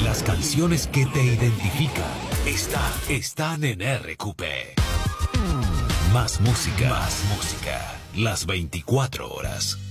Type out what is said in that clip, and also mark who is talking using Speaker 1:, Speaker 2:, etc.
Speaker 1: Las canciones que te identifican están en RQP. Más música. Las 24 horas.